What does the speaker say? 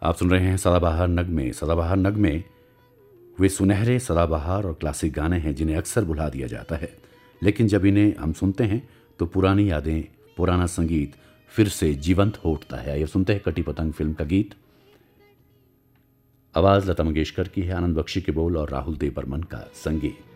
आप सुन रहे हैं सदाबहार नगमे। सदाबहार नगमे वे सुनहरे सदाबहार और क्लासिक गाने हैं जिन्हें अक्सर भुला दिया जाता है, लेकिन जब इन्हें हम सुनते हैं तो पुरानी यादें, पुराना संगीत फिर से जीवंत हो उठता है। ये सुनते हैं कटी पतंग फिल्म का गीत। आवाज़ लता मंगेशकर की है, आनंद बख्शी के बोल और राहुल देव बर्मन का संगीत।